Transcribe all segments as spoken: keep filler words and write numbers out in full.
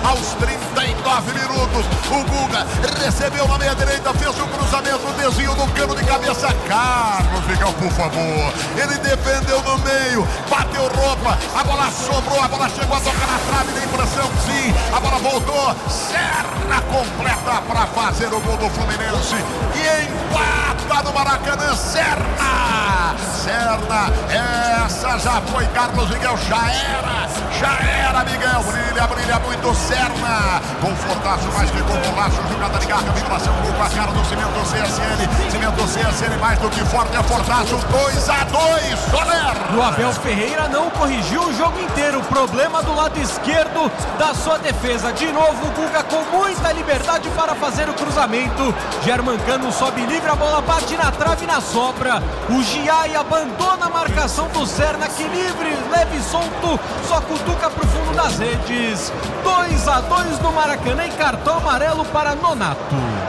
aos trinta e nove minutos. O Guga recebeu na meia direita, fez o cruzamento, o desvio do cano de cabeça. Carlos Miguel, por favor. Ele defendeu no meio, bateu roupa, a bola sobrou, a bola chegou a tocar na trave, na impressão sim, a bola voltou. Serra completa para fazer o gol do Fluminense e empata no Maracanã. Serra, Serra, essa já foi. Carlos Miguel, já era, já era, Miguel. Brilha, brilha muito Serra. Confortaço mais que golaço, jogada de garra, vibração, gol com a cara do Cimento C S N. Cimento C S N mais do que forte, é fortaço. dois a dois, Soler. O Abel Ferreira não corrigiu o jogo inteiro. Problema do lado esquerdo da sua defesa. De novo o Guga com muita liberdade para fazer o cruzamento. Germancano sobe livre, a bola bate na trave e na sobra. O Giai abandona a marcação do Serna, que livre, leve e solto, só cutuca pro fundo das redes. dois a dois no Maracanã e cartão amarelo para Nonato.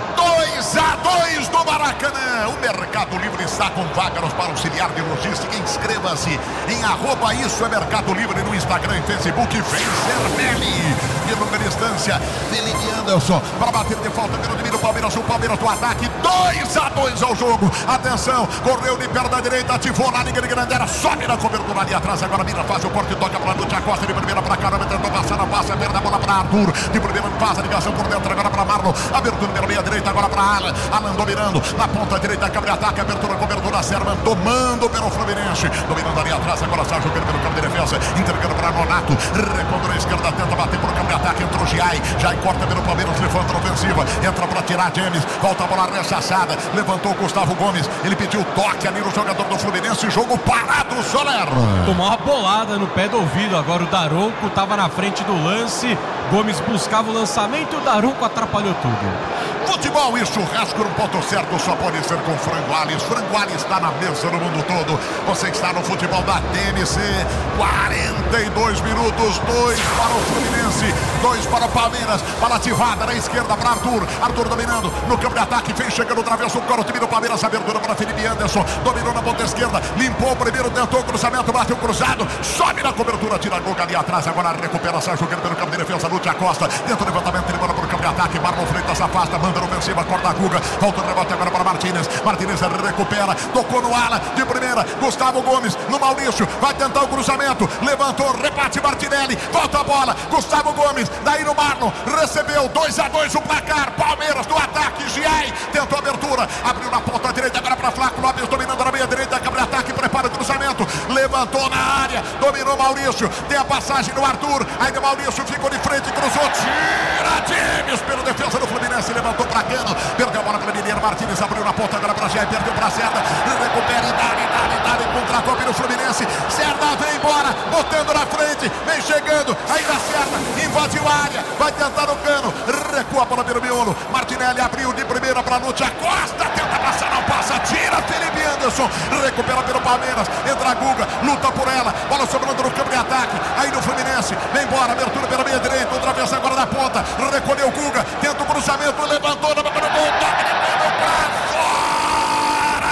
dois a dois no Maracanã. O Mercado Livre está com vagas para auxiliar de logística. Inscreva-se em arroba isso é Mercado Livre no Instagram e Facebook. Vem Zermelli. De longa distância, Felipe Anderson para bater de falta pelo domínio do Palmeiras. O Palmeiras do ataque. dois a dois ao jogo. Atenção, correu de perna direita, ativou na linha de Grandera, sobe na cobertura ali atrás. Agora mira, faz o corte, toca para Lúcia Costa de primeira para caramba, tentou passar, não passa, perde a bola para Arthur. De primeira passa, ligação por dentro, agora para Marlon. Abertura pela meia direita, agora para Alan. Alan dominando na ponta direita, cabre ataque, abertura, cobertura, Servan tomando pelo Fluminense. Dominando ali atrás, agora sai jogando pelo campo de defesa, entregando para Nonato. Recontra a esquerda, tenta bater por campo de ataque, entrou o Giai. Giai corta pelo Palmeiras, levanta a ofensiva, entra para tirar James, volta a bola rechaçada, levantou o Gustavo Gomes. Ele pediu toque ali no jogador do Fluminense, jogo parado, Soler. Tomou uma bolada no pé do ouvido, agora o Daronco estava na frente do lance. Gomes buscava o lançamento e o Daronco atrapalhou tudo. Futebol e churrasco no ponto certo só pode ser com Frango Alves. Frango Alves está na mesa no mundo todo. Você está no futebol da T M C. quarenta e dois minutos, dois para o Fluminense, dois para o Palmeiras. Bola ativada na esquerda para Arthur. Arthur dominando no campo de ataque, vem chegando outra vez o coro, time do Palmeiras, abertura para Felipe Anderson. Dominou na ponta esquerda, limpou o primeiro, tentou o cruzamento, bateu cruzado, sobe na cobertura, tira a gol ali atrás. Agora recupera, sai jogando pelo campo de defesa, Lúcia Costa. Tenta o levantamento, ele manda para o campo de ataque. Marlon Freitas afasta, manda no ofensiva, corta a Guga, volta o rebote agora para Martínez. Martínez recupera, tocou no ala de primeira, Gustavo Gomes no Maurício, vai tentar o cruzamento, levantou, rebate Martinelli, volta a bola, Gustavo Gomes, daí no Marlon, recebeu, dois a dois o placar, Palmeiras do ataque, Giai, tentou a abertura, abriu na ponta direita, agora para Flaco Lopes, dominando na meia direita, cabre ataque, prepara o cruzamento, levantou na área, dominou Maurício, tem a passagem no Arthur, ainda Maurício ficou de frente, cruzou, tira James pelo defesa do Fluminense, levantou para Cano, perdeu a bola para Mineiro, Martínez abriu na ponta, agora para Giai, perdeu para Serra, recupera e dá, e dá, e dá, e contra-golpe no Fluminense, Serra vem embora, botando na frente, vem chegando, ainda Serra, invadiu a área, vai tentar o Cano, recua a bola pelo miolo, Martinelli abriu de primeira para Lúcia Costa, tenta passar, não passa, tira Felipe Anderson, recupera pelo Palmeiras, entra a Guga, luta por ela, bola sobrando no campo de ataque, aí no Fluminense, vem embora, abertura pela meia direita, outra vez agora na ponta, recolheu o Guga, tenta o cruzamento, levantou, na boca do gol, dominando pra fora!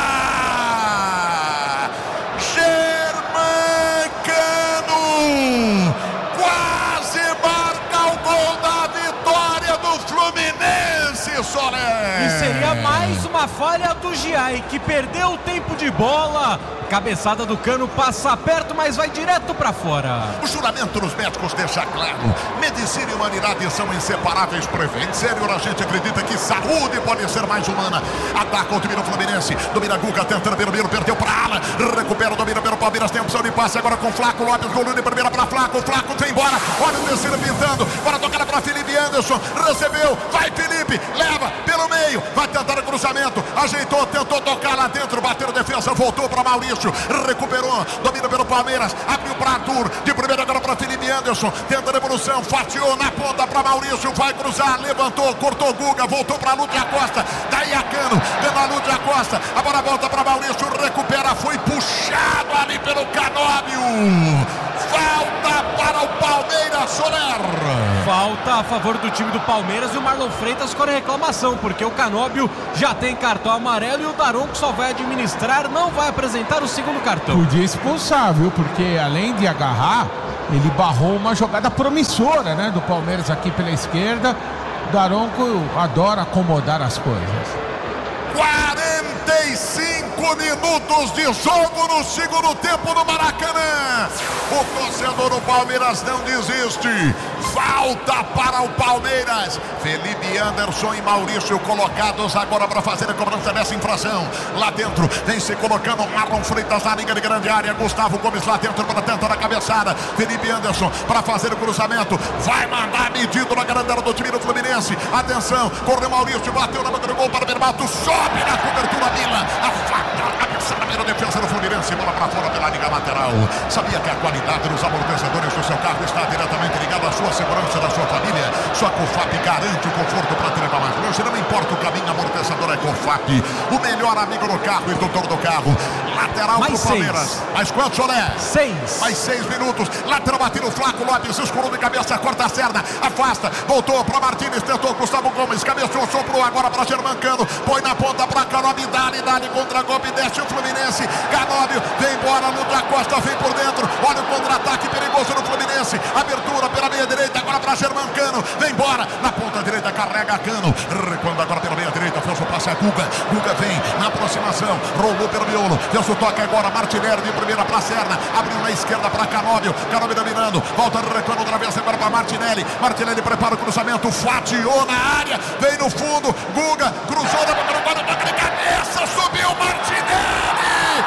Germancano quase marca o gol da vitória do Fluminense, Soler! E seria mais uma falha do Giai, que perdeu o tempo de bola. Cabeçada do Cano, passa perto, mas vai direto pra fora. O juramento dos médicos deixa claro: medicina e humanidade são inseparáveis. Prevente sério, a gente acredita que saúde pode ser mais humana. Ataca o time do Fluminense, domina Guga, tentando pelo meio, perdeu pra Ala, recupera, domina pelo Palmeiras, tem opção de passe agora com Flaco Lopes, gol de primeira pra Flaco, Flaco vem embora, olha o terceiro pintando, bora tocar pra Felipe Anderson, recebeu, vai Felipe, leva pelo meio, vai tentar o cruzamento, ajeitou, tentou tocar lá dentro, bateu defesa, voltou pra Maurício, recuperou, domina pelo Palmeiras, abriu para Arthur, de primeira agora para Felipe Anderson, tenta a devolução, fatiou na ponta para Maurício, vai cruzar, levantou, cortou Guga, voltou para Lúcia Costa, daí a Cano, dando a Lúcia Costa, a bola volta para Maurício, recupera, foi puxado ali pelo Canóbio, falta para o Palmeiras, Soler. Falta a favor do time do Palmeiras e o Marlon Freitas com a reclamação, porque o Canóbio já tem cartão amarelo e o Daronco só vai administrar, não vai apresentar o segundo cartão. Podia expulsar, viu? Porque além de agarrar, ele barrou uma jogada promissora, né, do Palmeiras aqui pela esquerda. Daronco adora acomodar as coisas. quarenta e cinco minutos de jogo no segundo tempo no Maracanã. O torcedor do Palmeiras não desiste. Falta para o Palmeiras. Felipe Anderson e Maurício colocados agora para fazer a cobrança dessa infração. Lá dentro vem se colocando Marlon Freitas na linha de grande área. Gustavo Gomes lá dentro para tentar a cabeçada. Felipe Anderson para fazer o cruzamento. Vai mandar medido na grandela do time do Fluminense. Atenção, correu Maurício, bateu na boca do gol para Berbato. Sobe na cobertura Mila. Afasta a cabeça da primeira defesa do Fluminense. Bola para fora pela liga lateral. Sabia que a qualidade dos amortecedores do seu carro está diretamente ligada à sua segurança, da sua família? Sua Cofap garante o conforto para te levar mais longe. Não importa o caminho, amortecedor é Cofap. O melhor amigo do carro e tutor do carro. Lateral mais pro Palmeiras. Mais quanto, Solé? Seis. Mais seis minutos. Lateral batido, Flaco Lopes, escurou de cabeça, corta a cerda, afasta, voltou para Martínez, tentou Gustavo Gomes, cabeceou, soprou agora para Germancano, põe na ponta para Canóbio, dá-lhe, dá-lhe contra golpe, desce o Fluminense. Canóbio vem embora, Luta Costa vem por dentro, olha o contra-ataque perigoso no Fluminense, abertura pela meia direita, agora para Germancano, vem embora, na ponta direita, carrega Cano, recuando agora pela meia direita, fez o passe a Guga, Guga vem na aproximação, rolou pelo miolo, fez o toque agora, Martinelli de primeira para Serna, abriu na esquerda para Canóbio, Canóbio dominando, volta recuando outra vez agora para Martinelli, Martinelli prepara o cruzamento, fatiou na área, vem no fundo, Guga cruzou na boca do guarda, toque de cabeça, subiu Martinelli.